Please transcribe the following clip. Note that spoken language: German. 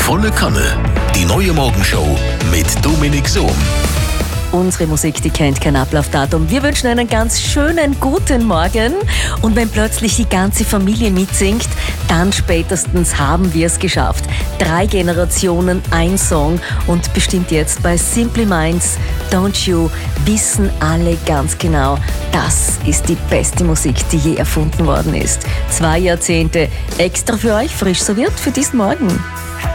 Volle Kanne. Die neue Morgenshow mit Dominik Sohm. Unsere Musik, die kennt kein Ablaufdatum. Wir wünschen einen ganz schönen guten Morgen. Und wenn plötzlich die ganze Familie mitsingt, dann spätestens haben wir es geschafft. 3 Generationen, ein Song und bestimmt jetzt bei Simply Minds, Don't You, wissen alle ganz genau, das ist die beste Musik, die je erfunden worden ist. 2 Jahrzehnte extra für euch, frisch serviert für diesen Morgen.